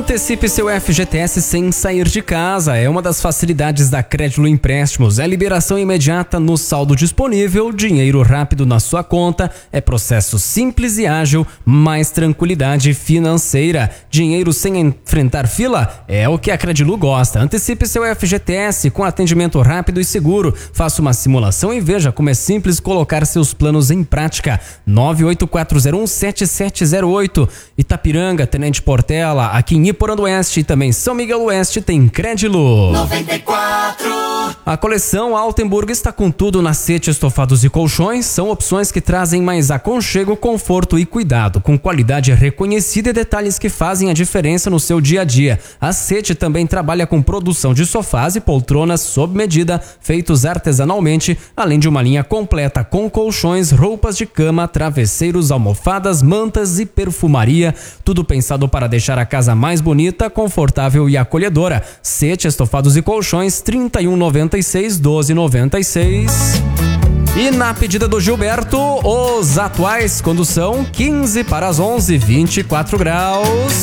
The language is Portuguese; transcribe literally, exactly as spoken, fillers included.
Antecipe seu F G T S sem sair de casa. É uma das facilidades da Crédilo Empréstimos. É liberação imediata no saldo disponível, dinheiro rápido na sua conta, é processo simples e ágil, mais tranquilidade financeira. Dinheiro sem enfrentar fila é o que a Crédilo gosta. Antecipe seu F G T S com atendimento rápido e seguro. Faça uma simulação e veja como é simples colocar seus planos em prática. nove oito quatro zero um sete sete zero oito. Itapiranga, Tenente Portela, aqui em Iporã do Oeste e também São Miguel do Oeste tem Crédilo. noventa e quatro. A coleção Altenburg está com tudo na Sete Estofados e Colchões. São opções que trazem mais aconchego, conforto e cuidado, com qualidade reconhecida e detalhes que fazem a diferença no seu dia a dia. A Sete também trabalha com produção de sofás e poltronas sob medida, feitos artesanalmente, além de uma linha completa com colchões, roupas de cama, travesseiros, almofadas, mantas e perfumaria. Tudo pensado para deixar a casa mais bonita, confortável e acolhedora. Sete Estofados e Colchões, trinta e um noventa e seis, doze noventa e seis. E na pedida do Gilberto, os atuais, quando são quinze para as onze, vinte e quatro graus.